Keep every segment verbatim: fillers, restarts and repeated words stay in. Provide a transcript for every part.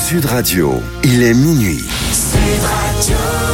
Sud Radio, il est minuit. Sud Radio.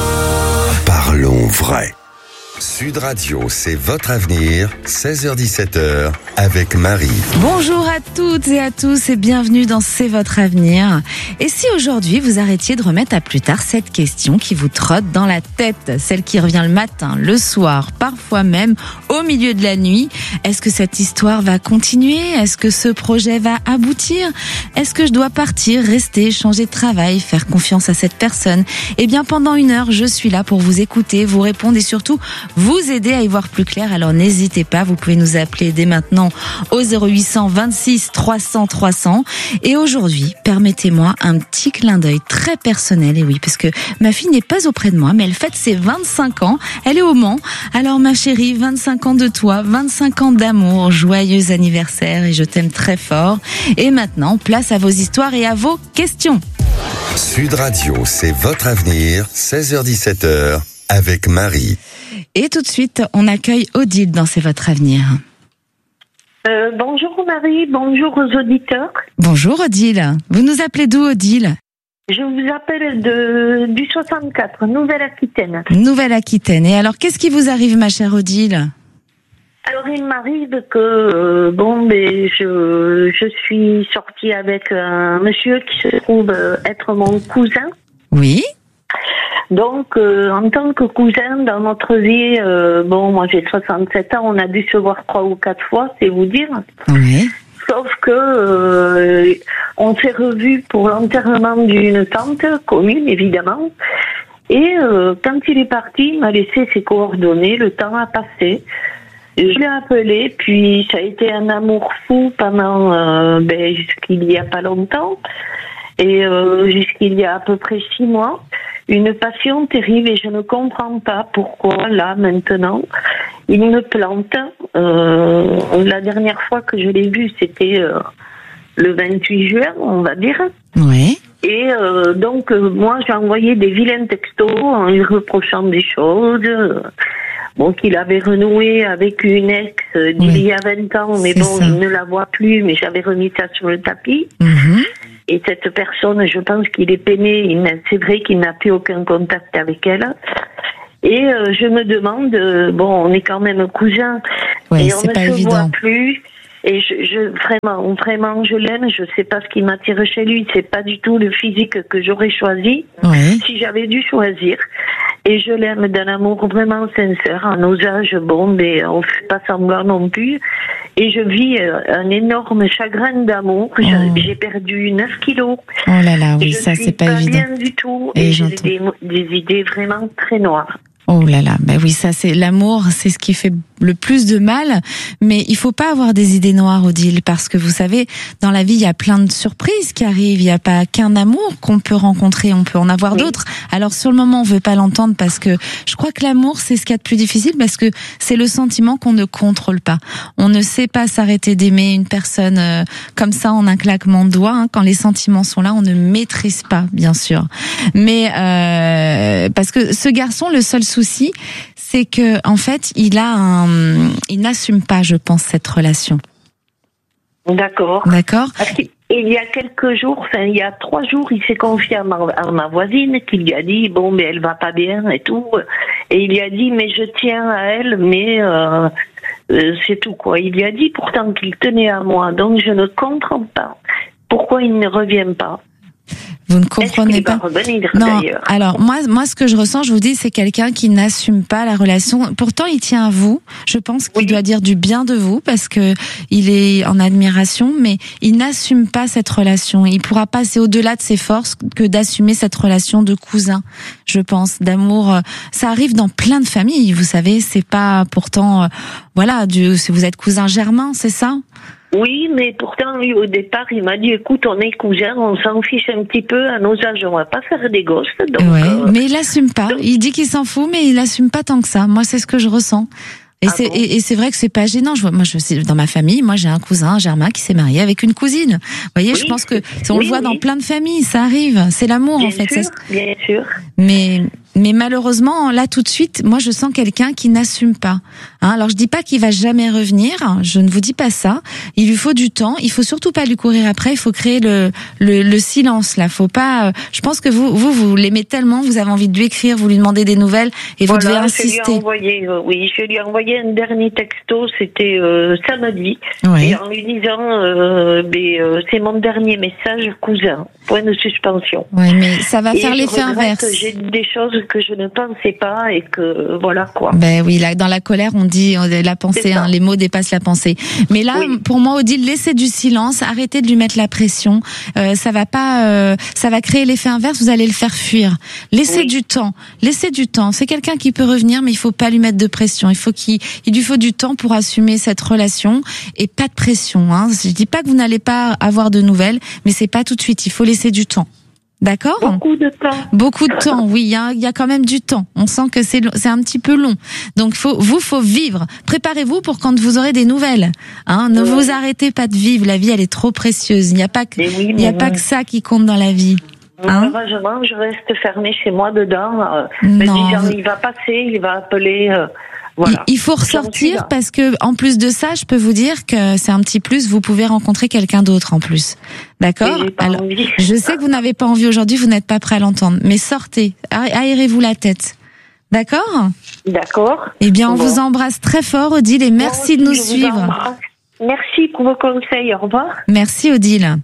Parlons vrai. Sud Radio, c'est votre avenir, seize heures dix-sept heures, avec Marie. Bonjour à toutes et à tous et bienvenue dans C'est votre avenir. Et si aujourd'hui vous arrêtiez de remettre à plus tard cette question qui vous trotte dans la tête, celle qui revient le matin, le soir, parfois même au milieu de la nuit, est-ce que cette histoire va continuer? Est-ce que ce projet va aboutir? Est-ce que je dois partir, rester, changer de travail, faire confiance à cette personne? Eh bien pendant une heure, je suis là pour vous écouter, vous répondre et surtout vous aider à y voir plus clair. Alors n'hésitez pas, vous pouvez nous appeler dès maintenant au zéro huit cent vingt-six trois cents trois cents. Et aujourd'hui, permettez-moi un petit clin d'œil très personnel. Et oui, parce que ma fille n'est pas auprès de moi, mais elle fête ses vingt-cinq ans. Elle est au Mans. Alors ma chérie, vingt-cinq ans de toi, vingt-cinq ans d'amour, joyeux anniversaire et je t'aime très fort. Et maintenant, place à vos histoires et à vos questions. Sud Radio, c'est votre avenir, seize heures dix-sept heures, avec Marie. Et tout de suite, on accueille Odile dans C'est votre avenir. Euh, bonjour Marie, bonjour aux auditeurs. Bonjour Odile. Vous nous appelez d'où Odile? Je vous appelle de, du soixante-quatre, Nouvelle-Aquitaine. Nouvelle-Aquitaine. Et alors, qu'est-ce qui vous arrive, ma chère Odile? Alors, il m'arrive que, euh, bon, ben, je, je suis sortie avec un monsieur qui se trouve être mon cousin. Oui. Donc, euh, en tant que cousin, dans notre vie, euh, bon, moi j'ai soixante-sept ans, on a dû se voir trois ou quatre fois, c'est vous dire. Oui. Sauf que euh, on s'est revus pour l'enterrement d'une tante commune, évidemment. Et euh, quand il est parti, il m'a laissé ses coordonnées, le temps a passé. Je l'ai appelé, puis ça a été un amour fou pendant euh, ben, jusqu'il y a pas longtemps. Et euh, jusqu'il y a à peu près six mois. Une passion terrible et je ne comprends pas pourquoi là maintenant il me plante. Euh, la dernière fois que je l'ai vu c'était euh, le vingt-huit juin on va dire. Oui. Et euh, donc euh, moi j'ai envoyé des vilains textos en lui reprochant des choses. Euh, bon qu'il avait renoué avec une ex euh, d'il oui. y a vingt ans mais C'est bon ça. il ne la voit plus mais j'avais remis ça sur le tapis. Mm-hmm. Et cette personne, je pense qu'il est peiné. Il c'est vrai qu'il n'a plus aucun contact avec elle. Et euh, je me demande, euh, bon, on est quand même cousins, oui, et on c'est ne pas se évident. voit plus. Et je, je vraiment, vraiment, je l'aime. Je sais pas ce qui m'attire chez lui. C'est pas du tout le physique que j'aurais choisi Oui. si j'avais dû choisir. Et je l'aime d'un amour vraiment sincère. À nos âges, bon, mais on fait pas semblant non plus. Et je vis un énorme chagrin d'amour. Oh. J'ai perdu neuf kilos. Oh là là, oui, je ça suis c'est pas, pas évident. bien du tout. Et Et, j'ai j'entends. des, des idées vraiment très noires. Oh là là, bah oui, ça c'est l'amour, c'est ce qui fait le plus de mal, mais il faut pas avoir des idées noires, Odile, parce que vous savez, dans la vie, il y a plein de surprises qui arrivent, il n'y a pas qu'un amour qu'on peut rencontrer, on peut en avoir oui. d'autres. Alors sur le moment, on veut pas l'entendre parce que je crois que l'amour, c'est ce qu'il y a de plus difficile parce que c'est le sentiment qu'on ne contrôle pas. On ne sait pas s'arrêter d'aimer une personne euh, comme ça en un claquement de doigts, hein. Quand les sentiments sont là, on ne maîtrise pas, bien sûr. Mais euh, parce que ce garçon, le seul souci, c'est que en fait, il a un, il n'assume pas, je pense, cette relation. D'accord. D'accord. Parce qu'il y a quelques jours, enfin il y a trois jours, il s'est confié à ma, à ma voisine qui lui a dit bon mais elle va pas bien et tout, et il lui a dit mais je tiens à elle mais euh, euh, c'est tout quoi. Il lui a dit pourtant qu'il tenait à moi, donc je ne comprends pas pourquoi il ne revient pas. Vous ne comprenez pas. Revenir, non. Alors moi, moi, ce que je ressens, je vous dis, c'est quelqu'un qui n'assume pas la relation. Pourtant, il tient à vous. Je pense qu'il oui. doit dire du bien de vous parce que il est en admiration, mais il n'assume pas cette relation. Il pourra passer au-delà de ses forces que d'assumer cette relation de cousin. Je pense d'amour. Ça arrive dans plein de familles. Vous savez, c'est pas pourtant, euh, voilà, du, si vous êtes cousin germain, c'est ça? Oui, mais pourtant, lui, au départ, il m'a dit, écoute, on est cousins, on s'en fiche un petit peu, à nos âges, on va pas faire des gosses. Donc, ouais, euh... mais il assume pas. Donc... Il dit qu'il s'en fout, mais il assume pas tant que ça. Moi, c'est ce que je ressens. Et, ah c'est, bon et, et c'est vrai que c'est pas gênant. Je vois, moi, je sais, dans ma famille, moi, j'ai un cousin, Germain, qui s'est marié avec une cousine. Vous voyez, oui, je pense que on oui, le voit oui. dans plein de familles, ça arrive. C'est l'amour, bien en fait. Sûr, ça... Bien sûr. Mais Mais malheureusement, là tout de suite, moi je sens quelqu'un qui n'assume pas. Hein, alors je dis pas qu'il va jamais revenir, je ne vous dis pas ça. Il lui faut du temps. Il faut surtout pas lui courir après. Il faut créer le le, le silence là. Faut pas. Euh, je pense que vous vous vous l'aimez tellement, vous avez envie de lui écrire, vous lui demandez des nouvelles et voilà, vous devez insister. Je lui ai envoyé, euh, oui, je lui ai envoyé un dernier texto. C'était euh, samedi. Oui. Et en lui disant, euh, mais, euh, c'est mon dernier message, cousin. Point de suspension. Oui, mais ça va et faire l'effet inverse. J'ai des choses que je ne pensais pas et que voilà quoi. Ben oui, là, dans la colère, on dit la pensée, hein, les mots dépassent la pensée. Mais là, oui. Pour moi, Odile, laissez du silence, arrêtez de lui mettre la pression. Euh, ça va pas, euh, ça va créer l'effet inverse. Vous allez le faire fuir. Laissez oui. du temps, laissez du temps. C'est quelqu'un qui peut revenir, mais il faut pas lui mettre de pression. Il faut qu'il, il lui faut du temps pour assumer cette relation et pas de pression. Hein. Je dis pas que vous n'allez pas avoir de nouvelles, mais c'est pas tout de suite. Il faut laisser du temps. D'accord ? Beaucoup de temps. Beaucoup de temps, oui, il y a, il y a quand même du temps. On sent que c'est, c'est un petit peu long. Donc, faut, vous, faut vivre. Préparez-vous pour quand vous aurez des nouvelles. Hein, ne ouais. vous arrêtez pas de vivre. La vie, elle est trop précieuse. Il n'y a pas que, oui, il n'y a pas que ça qui compte dans la vie. Hein? Malheureusement, je reste fermée chez moi dedans. Euh, me disant, vous... il va passer, il va appeler. Euh... Voilà. Il faut ressortir parce que, en plus de ça, je peux vous dire que c'est un petit plus. Vous pouvez rencontrer quelqu'un d'autre en plus. D'accord ? Alors, envie. Je sais que vous n'avez pas envie aujourd'hui, vous n'êtes pas prêt à l'entendre. Mais sortez, aérez-vous la tête. D'accord ? D'accord. Eh bien, on bon. vous embrasse très fort, Odile, et merci bon, de nous suivre. Merci pour vos conseils. Au revoir. Merci, Odile.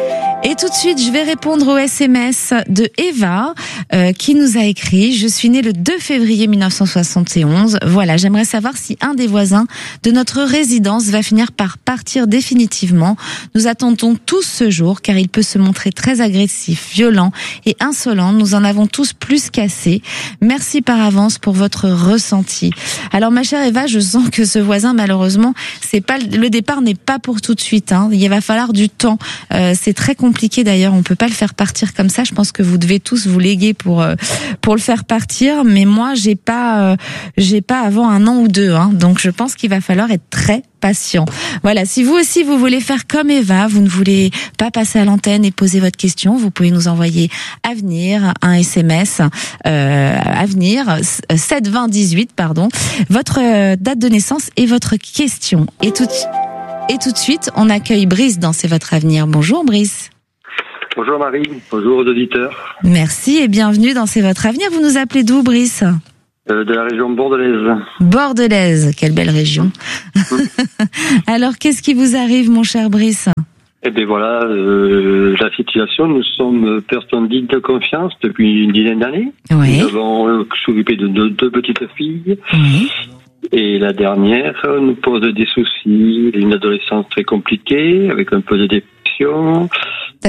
Et tout de suite, je vais répondre au S M S de Eva euh, qui nous a écrit « Je suis née le deux février mille neuf cent soixante et onze. Voilà, j'aimerais savoir si un des voisins de notre résidence va finir par partir définitivement. Nous attendons tous ce jour car il peut se montrer très agressif, violent et insolent. Nous en avons tous plus qu'assez. Merci par avance pour votre ressenti. » Alors ma chère Eva, je sens que ce voisin, malheureusement, c'est pas le départ n'est pas pour tout de suite. Hein. Il va falloir du temps. Euh, c'est très compliqué. compliqué d'ailleurs, on peut pas le faire partir comme ça. Je pense que vous devez tous vous léguer pour euh, pour le faire partir, mais moi j'ai pas euh, j'ai pas avant un an ou deux, hein. Donc je pense qu'il va falloir être très patient. Voilà, si vous aussi vous voulez faire comme Eva, vous ne voulez pas passer à l'antenne et poser votre question, vous pouvez nous envoyer Avenir, un S M S euh, Avenir sept vingt dix-huit pardon, votre euh, date de naissance et votre question. Et tout et tout de suite, on accueille Brice dans C'est votre avenir. Bonjour Brice. Bonjour Marie, bonjour aux auditeurs. Merci et bienvenue dans C'est votre avenir. Vous nous appelez d'où, Brice ? euh, De la région bordelaise. Bordelaise, quelle belle région. Mmh. Alors, qu'est-ce qui vous arrive, mon cher Brice ? Eh bien voilà, euh, la situation, nous sommes personnes dites de confiance depuis une dizaine d'années. Oui. Nous avons s'occupé de deux, deux petites filles. Oui. Et la dernière nous pose des soucis, une adolescence très compliquée, avec un peu de dépression. D'addiction ?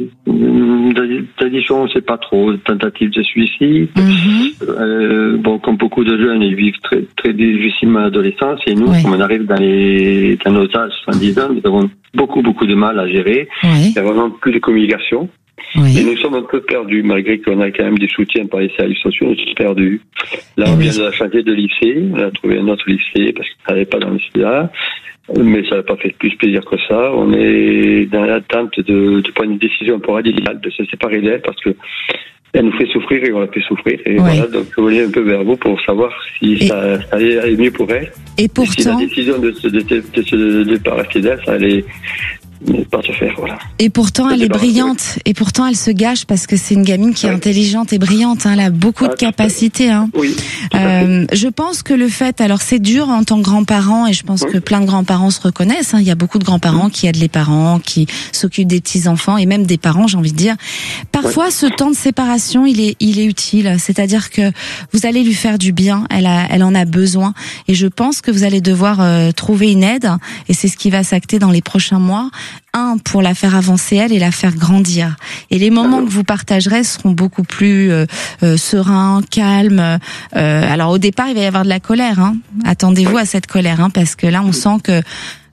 D'addiction, on ne sait pas trop. Tentative de suicide. Mm-hmm. Euh, bon, comme beaucoup de jeunes, ils vivent très, très difficilement l'adolescence. Et nous, oui. comme on arrive dans, les, dans nos âges, soixante-dix ans, nous avons beaucoup, beaucoup de mal à gérer. Oui. Il y a vraiment plus de communication. Oui. Et nous sommes un peu perdus, malgré qu'on a quand même des soutiens par les services sociaux, nous sommes perdus. Là, on oui. vient de la changer de lycée, on a trouvé un autre lycée, parce qu'on n'allait pas dans le lycée-là. Mais ça n'a pas fait plus plaisir que ça. On est dans l'attente de, de prendre une décision pour radicale, de se séparer d'elle, parce que elle nous fait souffrir et on la fait souffrir. Et oui. voilà, donc je voulais un peu vers vous pour savoir si et ça, ça allait mieux pour elle. Et pourtant, et si la décision de se de, de, de, de pas rester d'elle, ça allait ne pas se faire, voilà. Et pourtant, elle est brillante. Et pourtant, elle se gâche parce que c'est une gamine qui est ouais. intelligente et brillante. Hein. Elle a beaucoup ah, de capacités. Hein. Oui. Euh, je pense que le fait, alors c'est dur en tant que grand-parent, et je pense oui. que plein de grands-parents se reconnaissent. Hein. Il y a beaucoup de grands-parents qui aident les parents, qui s'occupent des petits-enfants, et même des parents, j'ai envie de dire. Parfois, oui. ce temps de séparation, il est, il est utile. C'est-à-dire que vous allez lui faire du bien. Elle a, elle en a besoin. Et je pense que vous allez devoir euh, trouver une aide. Et c'est ce qui va s'acter dans les prochains mois. Un, pour la faire avancer elle et la faire grandir. Et les moments que vous partagerez seront beaucoup plus euh, euh, sereins, calmes. Euh, alors au départ, il va y avoir de la colère. Hein. Attendez-vous à cette colère, hein, parce que là, on sent que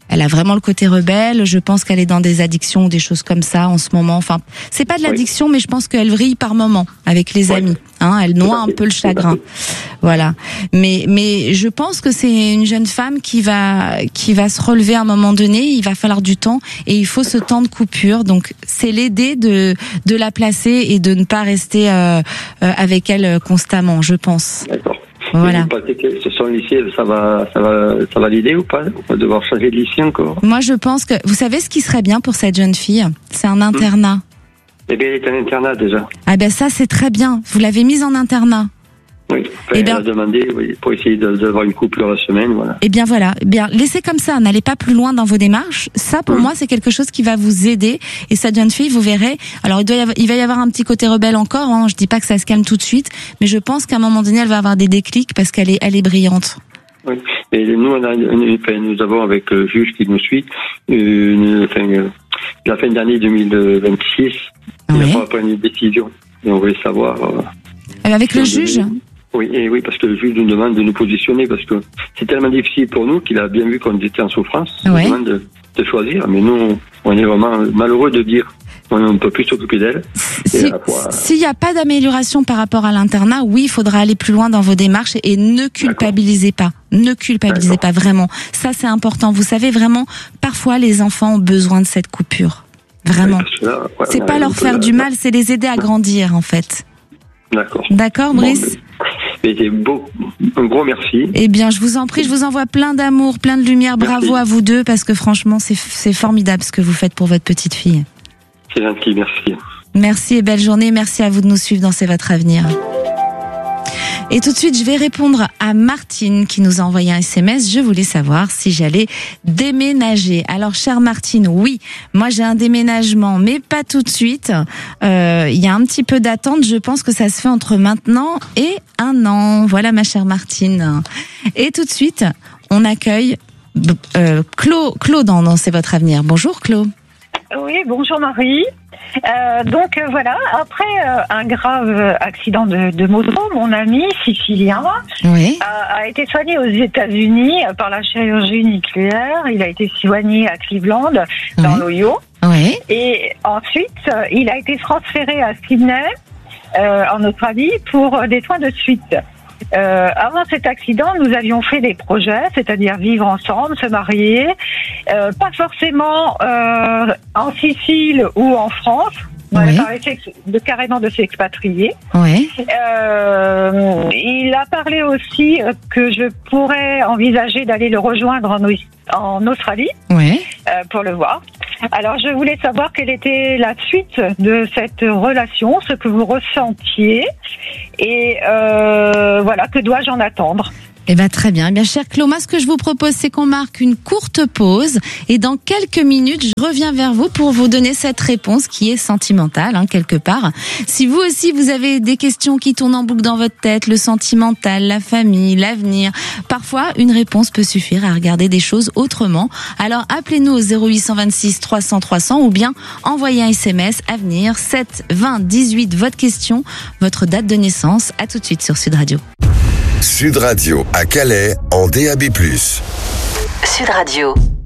elle a vraiment le côté rebelle. Je pense qu'elle est dans des addictions ou des choses comme ça en ce moment. Enfin, c'est pas de l'addiction, oui. mais je pense qu'elle vrille par moment avec les oui. amis. Hein, elle noie un peu le chagrin. Voilà. Mais mais je pense que c'est une jeune femme qui va qui va se relever à un moment donné. Il va falloir du temps et il faut ce temps de coupure. Donc c'est l'aider de de la placer et de ne pas rester euh, euh, avec elle constamment, je pense. D'accord. Voilà. Vous pensez que ce son lycée, ça va, ça va, ça va l'aider ou pas? On va devoir changer de lycée encore. Moi, je pense que vous savez ce qui serait bien pour cette jeune fille, c'est un internat. Mmh. Eh bien, elle est en internat déjà. Ah ben ça, c'est très bien. Vous l'avez mise en internat. Oui, enfin, eh bien, elle a demandé oui, pour essayer d'avoir une coupure la semaine, voilà. Eh bien voilà, eh bien laissez comme ça, n'allez pas plus loin dans vos démarches. Ça, pour mmh. moi, c'est quelque chose qui va vous aider. Et cette jeune fille, vous verrez. Alors, il doit y avoir, il va y avoir un petit côté rebelle encore. Hein. Je dis pas que ça se calme tout de suite, mais je pense qu'à un moment donné, elle va avoir des déclics parce qu'elle est, elle est brillante. Oui. Et nous, on a, enfin, nous avons avec le juge qui nous suit, une, enfin, la fin d'année deux mille vingt-six, oui. il va prendre une décision. Et on voulait savoir. Euh, avec le juge. Donner... Oui, et oui, parce que le juge nous demande de nous positionner, parce que c'est tellement difficile pour nous qu'il a bien vu qu'on était en souffrance. Il ouais. nous demande de, de choisir, mais nous, on est vraiment malheureux de dire on ne peut plus s'occuper d'elle. S'il si n'y a pas d'amélioration par rapport à l'internat, oui, il faudra aller plus loin dans vos démarches et ne culpabilisez pas. Ne culpabilisez pas vraiment. Ça, c'est important. Vous savez, vraiment, parfois, les enfants ont besoin de cette coupure. Vraiment. Ouais, là, ouais, c'est pas leur faire là, du mal, c'est les aider à grandir, en fait. D'accord. D'accord, Brice? Bon, mais c'est beau. Un gros merci. Eh bien, je vous en prie, je vous envoie plein d'amour, plein de lumière. Merci. Bravo à vous deux, parce que franchement, c'est, c'est formidable ce que vous faites pour votre petite fille. C'est gentil, merci. Merci et belle journée. Merci à vous de nous suivre dans C'est votre avenir. Et tout de suite, je vais répondre à Martine qui nous a envoyé un S M S. Je voulais savoir si j'allais déménager. Alors, chère Martine, oui, moi j'ai un déménagement, mais pas tout de suite. Euh, il y a un petit peu d'attente. Je pense que ça se fait entre maintenant et un an. Voilà, ma chère Martine. Et tout de suite, on accueille euh, Claude, Claude dans, dans C'est votre avenir. Bonjour, Claude. Oui, bonjour Marie. Euh, donc euh, voilà, après euh, un grave accident de, de moto, mon ami sicilien oui. a, a été soigné aux États-Unis par la chirurgie nucléaire. Il a été soigné à Cleveland, dans oui. l'Ohio. Oui. Et ensuite, euh, il a été transféré à Sydney, euh, en Australie, pour des soins de suite. Euh, avant cet accident, nous avions fait des projets, c'est-à-dire vivre ensemble, se marier, euh, pas forcément euh, en Sicile ou en France. On oui. a parlé de, carrément de s'expatrier. Oui. Euh, il a parlé aussi que je pourrais envisager d'aller le rejoindre en, en Australie oui. euh, pour le voir. Alors, je voulais savoir quelle était la suite de cette relation, ce que vous ressentiez, et euh, voilà, que dois-je en attendre ? Eh ben très bien. Eh bien, cher Claude, ce que je vous propose, c'est qu'on marque une courte pause et dans quelques minutes, je reviens vers vous pour vous donner cette réponse qui est sentimentale, hein, quelque part. Si vous aussi, vous avez des questions qui tournent en boucle dans votre tête, le sentimental, la famille, l'avenir, parfois, une réponse peut suffire à regarder des choses autrement. Alors, appelez-nous au zéro huit deux six trois cents trois cents ou bien envoyez un S M S avenir sept vingt dix-huit, votre question, votre date de naissance. À tout de suite sur Sud Radio. Sud Radio à Calais en D A B plus. Sud Radio.